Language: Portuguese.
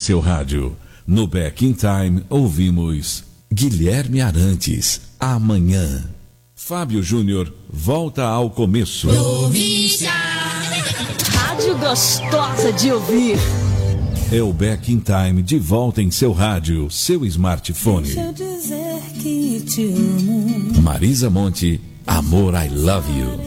seu rádio. No Back in Time, ouvimos Guilherme Arantes, Amanhã. Fábio Júnior, volta ao começo. Província. Rádio gostosa de ouvir. É o Back in Time de volta em seu rádio, seu smartphone. Deixa eu dizer que te amo. Marisa Monte, Amor, I Love You.